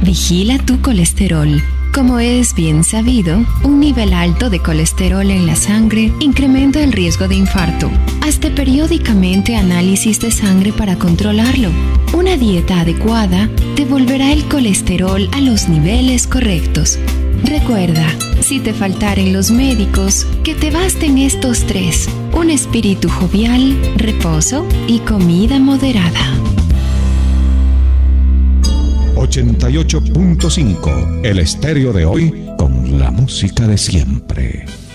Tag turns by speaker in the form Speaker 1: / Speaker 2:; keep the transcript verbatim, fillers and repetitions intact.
Speaker 1: Vigila tu colesterol. Como es bien sabido, un nivel alto de colesterol en la sangre incrementa el riesgo de infarto. Hazte periódicamente análisis de sangre para controlarlo. Una dieta adecuada devolverá el colesterol a los niveles correctos. Recuerda, si te faltaren los médicos, que te basten estos tres: un espíritu jovial, reposo y comida moderada.
Speaker 2: ochenta y ocho punto cinco, el estéreo de hoy con la música de siempre.